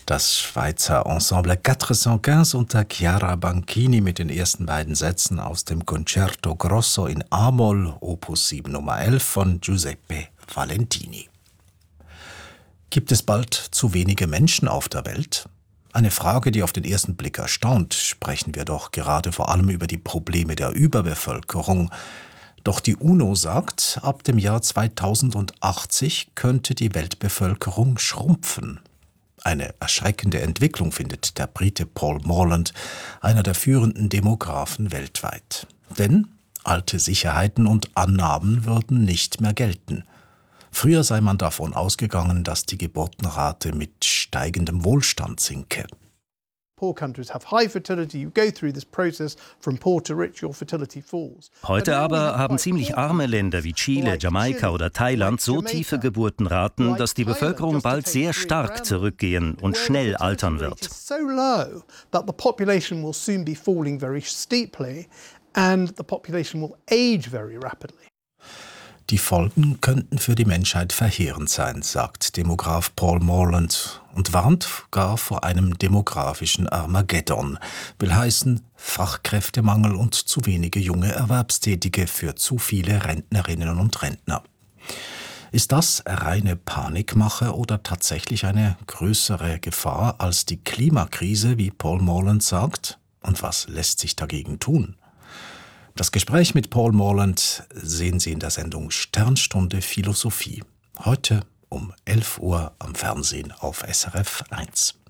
Das Schweizer Ensemble 415 unter Chiara Banchini mit den ersten beiden Sätzen aus dem Concerto Grosso in A-Moll, Opus 7 Nummer 11 von Giuseppe Valentini. Gibt es bald zu wenige Menschen auf der Welt? Eine Frage, die auf den ersten Blick erstaunt. Sprechen wir doch gerade vor allem über die Probleme der Überbevölkerung. Doch die UNO sagt, ab dem Jahr 2080 könnte die Weltbevölkerung schrumpfen. Eine erschreckende Entwicklung findet der Brite Paul Morland, einer der führenden Demographen weltweit. Denn alte Sicherheiten und Annahmen würden nicht mehr gelten. Früher sei man davon ausgegangen, dass die Geburtenrate mit steigendem Wohlstand sinke. Heute aber haben ziemlich arme Länder wie Chile, Jamaika oder Thailand so tiefe Geburtenraten, dass die Bevölkerung bald sehr stark zurückgehen und schnell altern wird. Die Folgen könnten für die Menschheit verheerend sein, sagt Demograph Paul Morland und warnt gar vor einem demografischen Armageddon. Will heißen Fachkräftemangel und zu wenige junge Erwerbstätige für zu viele Rentnerinnen und Rentner. Ist das reine Panikmache oder tatsächlich eine größere Gefahr als die Klimakrise, wie Paul Morland sagt? Und was lässt sich dagegen tun? Das Gespräch mit Paul Morland sehen Sie in der Sendung Sternstunde Philosophie. Heute um 11 Uhr am Fernsehen auf SRF 1.